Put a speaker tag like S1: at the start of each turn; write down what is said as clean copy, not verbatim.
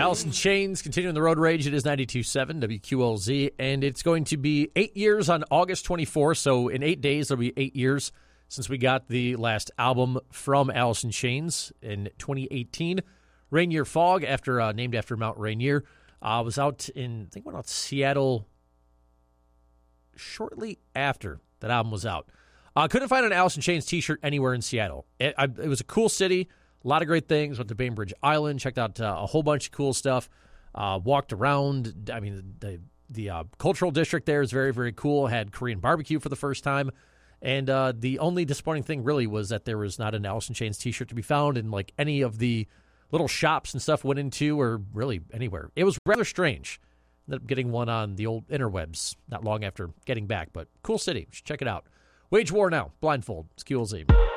S1: Alice in Chains, continuing the road rage. It is 92.7 WQLZ, and it's going to be 8 years on August 24th. So in 8 days, it'll be 8 years since we got the last album from Alice in Chains in 2018. Rainier Fog, named after Mount Rainier, was out in, I think, went out Seattle shortly after that album was out. Couldn't find an Alice in Chains t-shirt anywhere in Seattle. It was a cool city. A lot of great things. Went to Bainbridge Island, checked out a whole bunch of cool stuff. Walked around. I mean, the cultural district there is very, very cool. Had Korean barbecue for the first time. And the only disappointing thing really was that there was not an Alice in Chains t-shirt to be found in like any of the little shops and stuff went into, or really anywhere. It was rather strange. Ended up getting one on the old interwebs not long after getting back. But cool city. Check it out. Wage War now. Blindfold. It's QLZ.